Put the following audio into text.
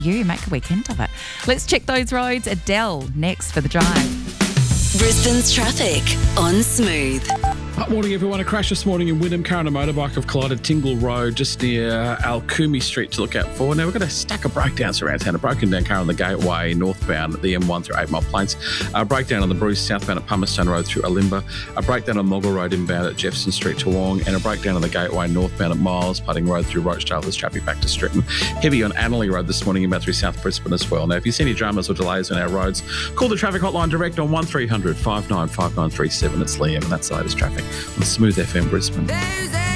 you make a weekend of it. Let's check those roads. Adele next for The Drive. Brisbane's traffic on Smooth. Morning, everyone. A crash this morning in Wynnum. Car and a motorbike have collided Tingle Road just near Alkumi Street to look out for. Now, we've got a stack of breakdowns around town. A broken down car on the Gateway northbound at the M1 through 8 Mile Plains. A breakdown on the Bruce southbound at Palmerston Road through Olimba. A breakdown on Moggle Road inbound at Jefferson Street to Wong. And a breakdown on the Gateway northbound at Miles Putting Road through Rochdale. There's traffic back to Stritton. Heavy on Annerley Road this morning inbound through South Brisbane as well. Now, if you see any dramas or delays on our roads, call the traffic hotline direct on 1300 595937. It's Liam, and that's the latest traffic on Smooth FM Brisbane.